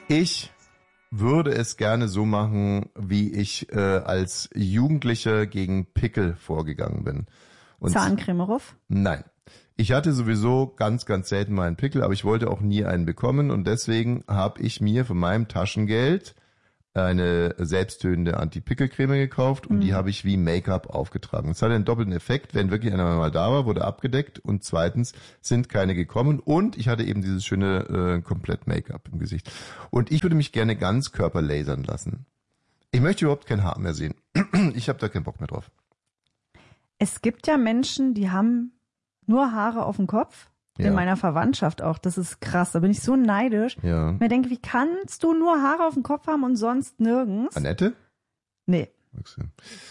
Ich würde es gerne so machen, wie ich als Jugendlicher gegen Pickel vorgegangen bin. Und Zahncreme rauf? Nein. Ich hatte sowieso ganz, ganz selten mal einen Pickel, aber ich wollte auch nie einen bekommen und deswegen habe ich mir von meinem Taschengeld eine selbsttönende Anti-Pickel-Creme gekauft und die habe ich wie Make-up aufgetragen. Es hatte einen doppelten Effekt, wenn wirklich einer mal da war, wurde abgedeckt und zweitens sind keine gekommen und ich hatte eben dieses schöne komplett Make-up im Gesicht. Und ich würde mich gerne Ganzkörper lasern lassen. Ich möchte überhaupt kein Haar mehr sehen. Ich habe da keinen Bock mehr drauf. Es gibt ja Menschen, die haben nur Haare auf dem Kopf. Ja. In meiner Verwandtschaft auch. Das ist krass. Da bin ich so neidisch. Ja. Ich mir denke, wie kannst du nur Haare auf dem Kopf haben und sonst nirgends? Annette? Nee. Okay.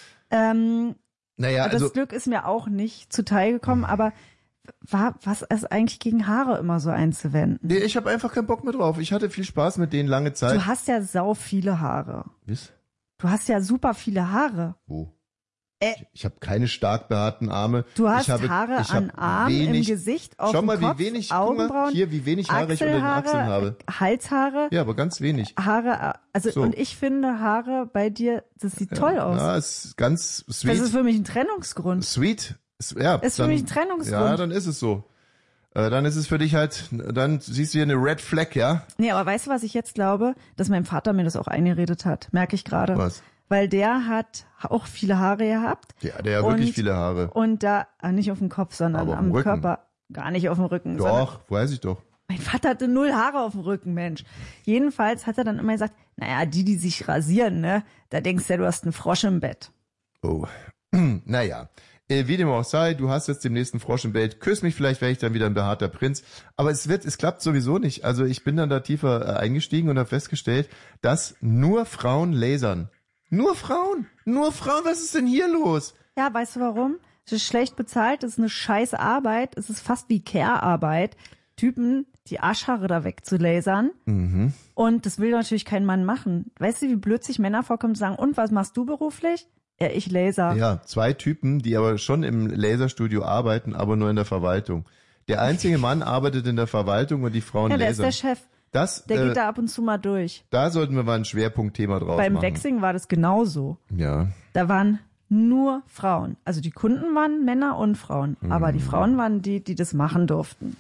Das also Glück ist mir auch nicht zuteil gekommen, aber was ist eigentlich gegen Haare immer so einzuwenden? nee, ich habe einfach keinen Bock mehr drauf. Ich hatte viel Spaß mit denen lange Zeit. Du hast ja sau viele Haare. Was? Du hast ja super viele Haare. Wo? Ich habe keine stark behaarten Arme. Du hast ich habe an Armen, im Gesicht, auf Schau dem mal, Kopf, wie wenig, Augenbrauen, guck mal, hier, wie wenig Haare ich unter den Achseln habe. Halshaare. Ja, aber ganz wenig. Haare, also So. und ich finde Haare bei dir, das sieht toll aus. Ja, ist ganz sweet. Das ist für mich ein Trennungsgrund. Sweet. Ja, Ist für mich ein Trennungsgrund. Ja, dann ist es so. Dann ist es für dich halt, dann siehst du hier eine Red Flag, ja? Nee, aber weißt du, was ich jetzt glaube? Dass mein Vater mir das auch eingeredet hat. Merke ich gerade. Was? Weil der hat auch viele Haare gehabt. Ja, der hat wirklich viele Haare. Und da, nicht auf dem Kopf, sondern Aber auf am dem Rücken. Körper. Gar nicht auf dem Rücken. Doch, weiß ich doch. Mein Vater hatte 0 Haare auf dem Rücken, Mensch. Jedenfalls hat er dann immer gesagt, naja, die sich rasieren, ne, da denkst du ja, du hast einen Frosch im Bett. Oh. Naja. Wie dem auch sei, du hast jetzt den nächsten Frosch im Bett. Küss mich, vielleicht wäre ich dann wieder ein behaarter Prinz. Aber es klappt sowieso nicht. Also ich bin dann da tiefer eingestiegen und habe festgestellt, dass nur Frauen lasern. Nur Frauen, was ist denn hier los? Ja, weißt du warum? Es ist schlecht bezahlt, es ist eine scheiß Arbeit, es ist fast wie Care-Arbeit, Typen die Arschhaare da wegzulasern. Mhm. Und das will natürlich kein Mann machen. Weißt du, wie blöd sich Männer vorkommen und sagen, und was machst du beruflich? Ja, ich laser. Ja, 2 Typen, die aber schon im Laserstudio arbeiten, aber nur in der Verwaltung. Der einzige Mann arbeitet in der Verwaltung und die Frauen Ja, der lasern. ist der Chef. Das, Der geht da ab und zu mal durch. Da sollten wir mal ein Schwerpunktthema draus Beim machen. Waxing war das genauso. Ja. Da waren nur Frauen. Also die Kunden waren Männer und Frauen. Aber die Frauen waren die das machen durften.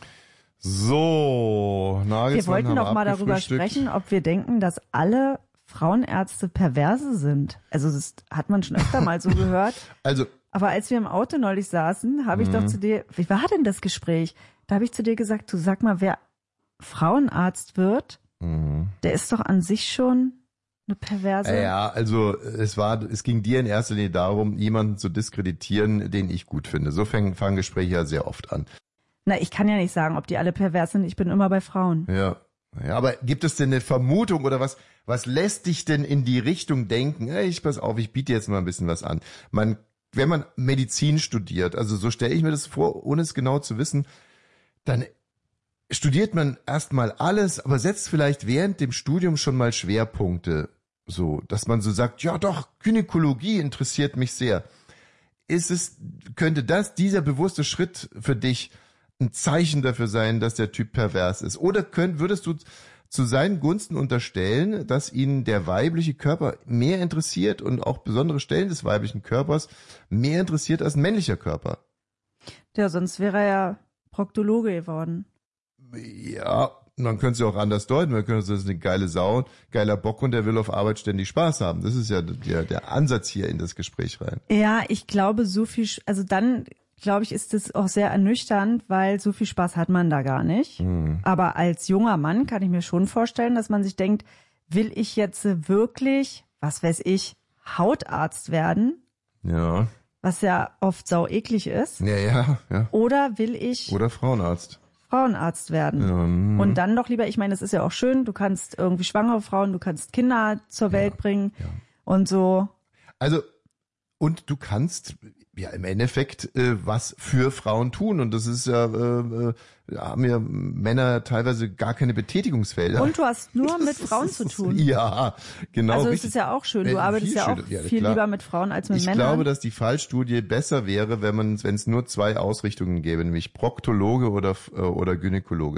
So, Nagelsmann Wir wollten haben doch mal darüber abgefrühstückt. sprechen, ob wir denken, dass alle Frauenärzte perverse sind. Also das hat man schon öfter mal so gehört. Also, Aber als wir im Auto neulich saßen, habe ich doch zu dir, wie war denn das Gespräch? Da habe ich zu dir gesagt, du sag mal, wer Frauenarzt wird, der ist doch an sich schon eine perverse. ja, also es ging dir in erster Linie darum, jemanden zu diskreditieren, den ich gut finde. So fangen Gespräche ja sehr oft an. Na, ich kann ja nicht sagen, ob die alle pervers sind. Ich bin immer bei Frauen. Ja. Ja, aber gibt es denn eine Vermutung oder was lässt dich denn in die Richtung denken? Hey, pass auf, ich biete jetzt mal ein bisschen was an. Wenn man Medizin studiert, also so stelle ich mir das vor, ohne es genau zu wissen, dann studiert man erstmal alles, aber setzt vielleicht während dem Studium schon mal Schwerpunkte, so, dass man so sagt, ja doch, Gynäkologie interessiert mich sehr. Könnte dieser bewusste Schritt für dich ein Zeichen dafür sein, dass der Typ pervers ist? Oder würdest du zu seinen Gunsten unterstellen, dass ihn der weibliche Körper mehr interessiert und auch besondere Stellen des weiblichen Körpers mehr interessiert als ein männlicher Körper? Ja, sonst wäre er ja Proktologe geworden. Ja, man könnte es ja auch anders deuten. Man könnte sagen, das ist eine geile Sau, geiler Bock und der will auf Arbeit ständig Spaß haben. Das ist ja der Ansatz hier in das Gespräch rein. Ja, ich glaube, also dann, glaube ich, ist das auch sehr ernüchternd, weil so viel Spaß hat man da gar nicht. Aber als junger Mann kann ich mir schon vorstellen, dass man sich denkt, will ich jetzt wirklich, was weiß ich, Hautarzt werden? Ja. Was ja oft sau eklig ist. Ja. Oder will ich Oder Frauenarzt. Frauenarzt werden? Ja, Und dann doch lieber, ich meine, das ist ja auch schön, du kannst irgendwie schwangere Frauen, du kannst Kinder zur Welt bringen und so. Also, und du kannst ja im Endeffekt was für Frauen tun. Und das ist haben ja Männer teilweise gar keine Betätigungsfelder. Und du hast nur mit Frauen zu tun. Ja, genau. Also es richtig. ist ja auch schön. Du arbeitest ja auch viel klar. lieber mit Frauen als mit Ich Männern. glaube, dass die Fallstudie besser wäre, wenn es nur 2 Ausrichtungen gäbe, nämlich Proktologe oder Gynäkologe.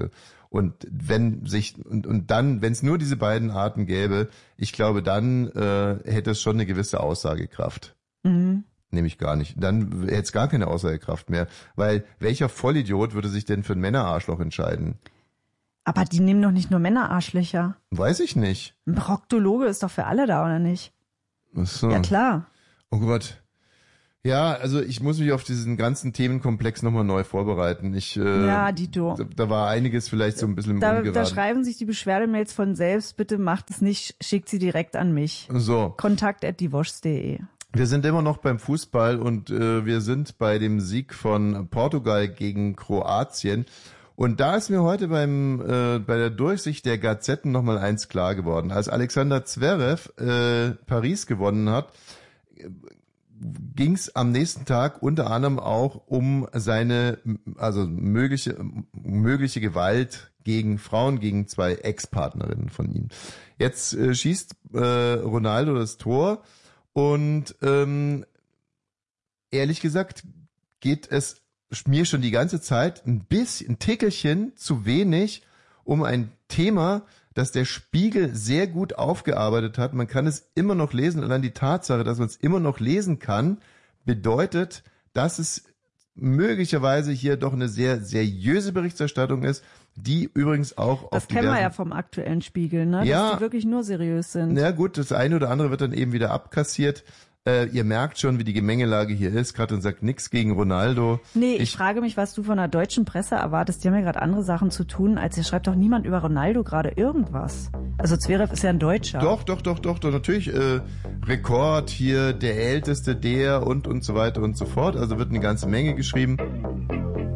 Und wenn es nur diese beiden Arten gäbe, ich glaube, dann hätte es schon eine gewisse Aussagekraft. Mhm. Nämlich gar nicht. Dann hätte es gar keine Aussagekraft mehr. Weil welcher Vollidiot würde sich denn für ein Männerarschloch entscheiden? Aber die nehmen doch nicht nur Männerarschlöcher. Weiß ich nicht. Ein Proktologe ist doch für alle da, oder nicht? Ach so. Ja, klar. Oh Gott. Ja, also ich muss mich auf diesen ganzen Themenkomplex nochmal neu vorbereiten. Ja, Dito. Da war einiges vielleicht so ein bisschen im Ungeraden. Da schreiben sich die Beschwerdemails von selbst. Bitte macht es nicht, schickt sie direkt an mich. So. kontakt@diewosch.de. Wir sind immer noch beim Fußball und wir sind bei dem Sieg von Portugal gegen Kroatien. Und da ist mir heute bei der Durchsicht der Gazetten nochmal eins klar geworden. Als Alexander Zverev Paris gewonnen hat, ging es am nächsten Tag unter anderem auch um seine mögliche Gewalt gegen Frauen, gegen 2 Ex-Partnerinnen von ihm. Jetzt schießt Ronaldo das Tor. Und ehrlich gesagt geht es mir schon die ganze Zeit ein Tickelchen zu wenig um ein Thema, das der Spiegel sehr gut aufgearbeitet hat. Man kann es immer noch lesen. Allein die Tatsache, dass man es immer noch lesen kann, bedeutet, dass es möglicherweise hier doch eine sehr seriöse Berichterstattung ist, die übrigens auch das kennen wir ja vom aktuellen Spiegel, ne? Ja, dass die wirklich nur seriös sind. Ja gut, das eine oder andere wird dann eben wieder abkassiert. Ihr merkt schon, wie die Gemengelage hier ist. Katrin sagt nichts gegen Ronaldo. Nee, ich frage mich, was du von der deutschen Presse erwartest. Die haben ja gerade andere Sachen zu tun, als hier schreibt doch niemand über Ronaldo gerade irgendwas. Also Zverev ist ja ein Deutscher. Doch, natürlich. Rekord hier, der Älteste, der und so weiter und so fort. Also wird eine ganze Menge geschrieben.